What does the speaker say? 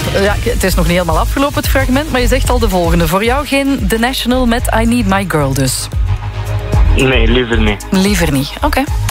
Ja, het is nog niet helemaal afgelopen, het fragment, maar je zegt al de volgende. Voor jou geen The National met I Need My Girl dus? Nee, liever niet. Liever niet, oké.